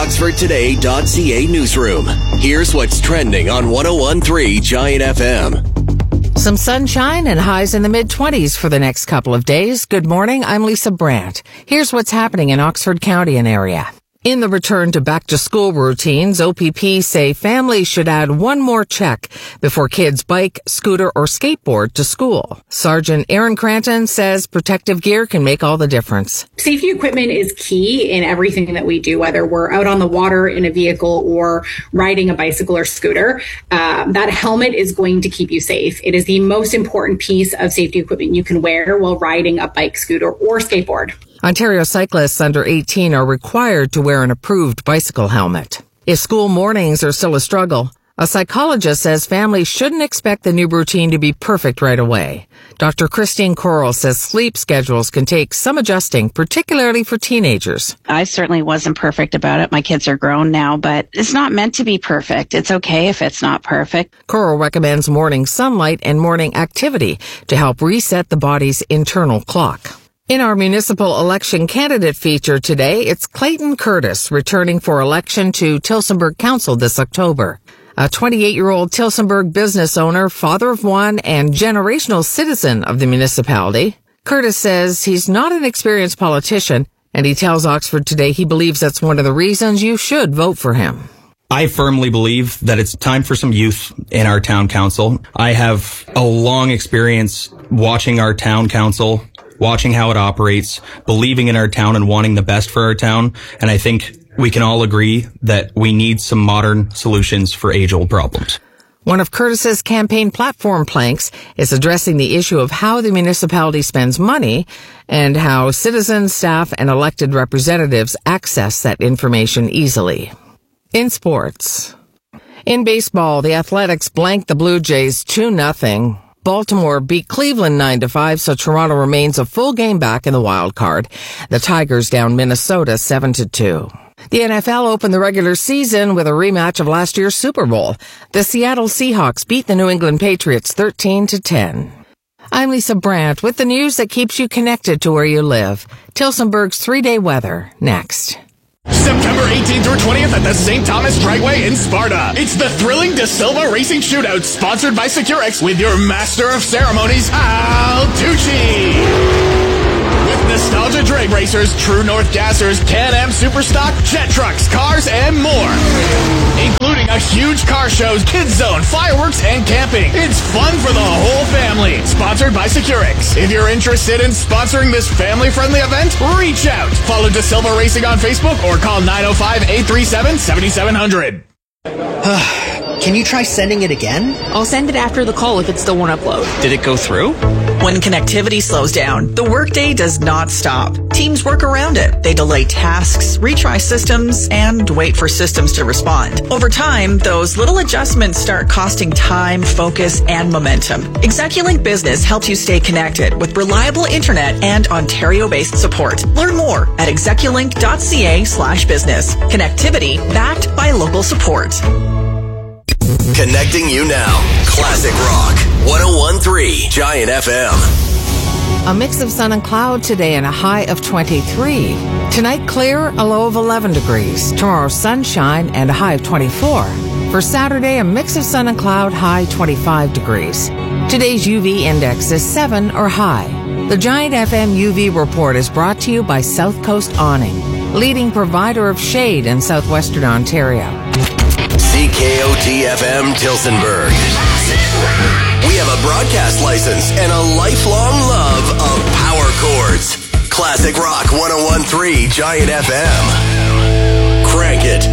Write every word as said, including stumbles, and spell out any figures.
Oxford Today dot C A newsroom. Here's what's trending on one oh one point three Giant F M. Some sunshine and highs in the mid-twenties for the next couple of days. Good morning, I'm Lisa Brandt. Here's what's happening in Oxford County and area. In the return to back-to-school routines, O P P say families should add one more check before kids bike, scooter, or skateboard to school. Sergeant Aaron Cranton says protective gear can make all the difference. Safety equipment is key in everything that we do, whether we're out on the water in a vehicle or riding a bicycle or scooter. Um, that helmet is going to keep you safe. It is the most important piece of safety equipment you can wear while riding a bike, scooter, or skateboard. Ontario cyclists under eighteen are required to wear an approved bicycle helmet. If school mornings are still a struggle, a psychologist says families shouldn't expect the new routine to be perfect right away. Doctor Christine Coral says sleep schedules can take some adjusting, particularly for teenagers. I certainly wasn't perfect about it. My kids are grown now, but it's not meant to be perfect. It's okay if it's not perfect. Coral recommends morning sunlight and morning activity to help reset the body's internal clock. In our municipal election candidate feature today, it's Clayton Curtis returning for election to Tillsonburg Council this October. A twenty-eight-year-old Tillsonburg business owner, father of one, and generational citizen of the municipality, Curtis says he's not an experienced politician, and he tells Oxford Today he believes that's one of the reasons you should vote for him. I firmly believe that it's time for some youth in our town council. I have a long experience watching our town council, watching how it operates, believing in our town and wanting the best for our town. And I think we can all agree that we need some modern solutions for age-old problems. One of Curtis's campaign platform planks is addressing the issue of how the municipality spends money and how citizens, staff, and elected representatives access that information easily. In sports. In baseball, the Athletics blanked the Blue Jays two nothing. Baltimore beat Cleveland nine to five, so Toronto remains a full game back in the wild card. The Tigers down Minnesota seven to two. The N F L opened the regular season with a rematch of last year's Super Bowl. The Seattle Seahawks beat the New England Patriots thirteen to ten. I'm Lisa Brandt with the news that keeps you connected to where you live. Tillsonburg's three-day weather next. September eighteenth through twentieth at the Saint Thomas Dragway in Sparta. It's the thrilling De Silva Racing Shootout, sponsored by Securex, with your master of ceremonies, Al Tucci. With nostalgia drag racers, True North gassers, Can-Am Superstock, jet trucks, cars, and more. Including a huge car show, kids zone, fireworks, and camping. It's fun for the whole family. Sponsored by Securex. If you're interested in sponsoring this family-friendly event, reach out. Follow De Silva Racing on Facebook or call nine oh five, eight three seven, seven seven zero zero. Can you try sending it again? I'll send it after the call if it still won't upload. Did it go through? When connectivity slows down, the workday does not stop. Teams work around it. They delay tasks, retry systems, and wait for systems to respond. Over time, those little adjustments start costing time, focus, and momentum. Execulink Business helps you stay connected with reliable internet and Ontario-based support. Learn more at execulink.ca slash business. Connectivity backed by local support. Connecting you now. Classic Rock. one oh one point three Giant F M. A mix of sun and cloud today and a high of twenty-three. Tonight, clear, a low of eleven degrees. Tomorrow, sunshine and a high of twenty-four. For Saturday, a mix of sun and cloud, high twenty-five degrees. Today's U V index is seven or high. The Giant F M U V report is brought to you by South Coast Awning, leading provider of shade in southwestern Ontario. C K O T F M Tillsonburg. We have a broadcast license and a lifelong love of power chords. Classic Rock one oh one point three Giant F M. Crank it.